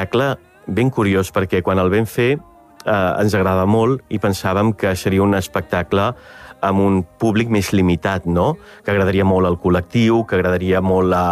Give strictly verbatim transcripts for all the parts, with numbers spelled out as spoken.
espectacle ben curiós, perquè quan el vam fer eh, ens agrada molt i pensàvem que seria un espectacle amb un públic més limitat, no? Que agradaria molt al col·lectiu, que agradaria molt a...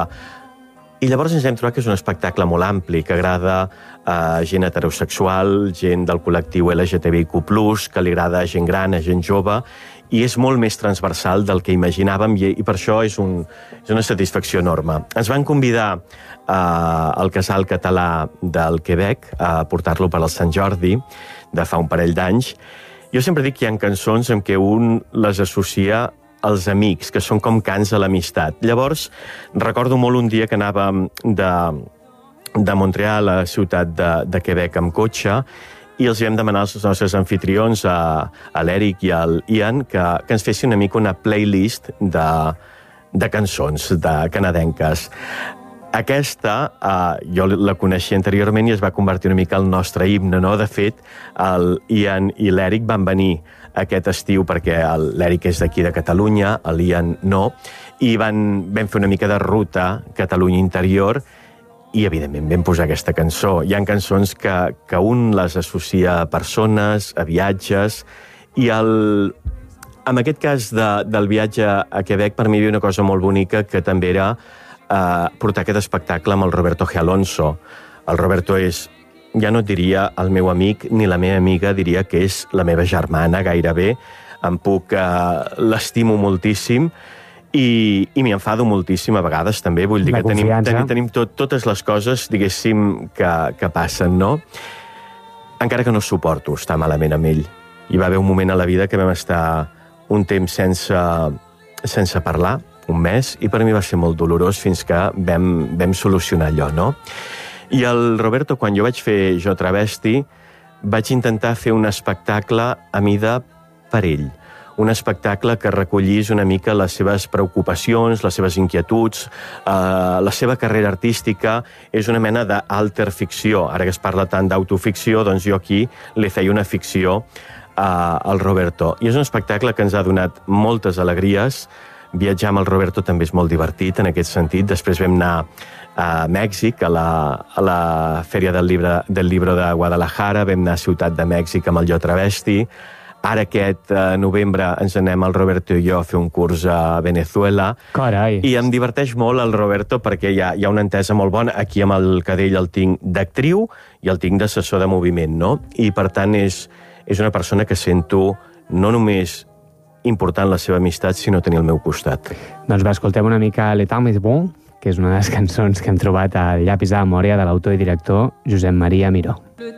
I llavors ens hem trobat que és un espectacle molt ampli, que agrada a gent heterosexual, gent del col·lectiu L G T B I Q plus, que li agrada a gent gran, a gent jove, i és molt més transversal del que imaginàvem, i, i per això és, un, és una satisfacció enorme. Ens van convidar eh, al Casal Català del Quebec a portar-lo per al Sant Jordi, de fa un parell d'anys. Jo sempre dic que hi ha cançons en què un les associa als amics, que són com cants a l'amistat. Llavors, recordo molt un dia que anàvem de, de Montreal a la ciutat de, de Quebec amb cotxe, i els vam demanar als nostres anfitrions, a, a l'Eric i al Ian, que, que ens fessin una mica una playlist de, de cançons de canadenques. Aquesta, eh, jo la coneixia anteriorment i es va convertir una mica al nostre himne, no? De fet, el Ian i l'Eric van venir aquest estiu, perquè l'Eric és d'aquí de Catalunya, l'Ian no, i van, vam fer una mica de ruta Catalunya interior, i evidentment vam posar aquesta cançó. Hi ha cançons que, que un les associa a persones, a viatges, i el, en aquest cas de, del viatge a Quebec, per mi hi havia una cosa molt bonica, que també era eh, portar aquest espectacle amb el Roberto G. Alonso. El Roberto és, ja no et diria el meu amic ni la meva amiga, diria que és la meva germana gairebé. Em puc, eh, l'estimo moltíssim, i, i m'hi enfado moltíssim a vegades també. Vull dir la que tenim, confiança. tenim, tenim tot, totes les coses, diguéssim, que, que passen, no? Encara que no suporto estar malament amb ell. Hi va haver un moment a la vida que vam estar un temps sense, sense parlar, un mes, i per mi va ser molt dolorós fins que vam, vam solucionar allò, no? I el Roberto, quan jo vaig fer Jo Travesti, vaig intentar fer un espectacle a mida per ell. Un espectacle que recollís una mica les seves preocupacions, les seves inquietuds, eh, la seva carrera artística. És una mena d'alter ficció. Ara que es parla tant d'autoficció, doncs jo aquí li feia una ficció eh, al Roberto. I és un espectacle que ens ha donat moltes alegries. Viatjar amb el Roberto també és molt divertit en aquest sentit. Després vam anar a Mèxic, a la, a la Fèria del Llibre, del Llibre de Guadalajara, vam anar a Ciutat de Mèxic amb el Jo Travesti. Ara aquest eh, novembre ens anem el Roberto i jo a fer un curs a Venezuela. Carai. I em diverteix molt el Roberto perquè hi ha, hi ha una entesa molt bona. Aquí amb el cadell el tinc d'actriu i el tinc d'assessor de moviment, no? I per tant és, és una persona que sento no només important la seva amistat, sinó tenir al meu costat. Doncs va, escoltem una mica Le Temps est bon, que és una de les cançons que hem trobat al llapis de memòria de l'autor i director Josep Maria Miró.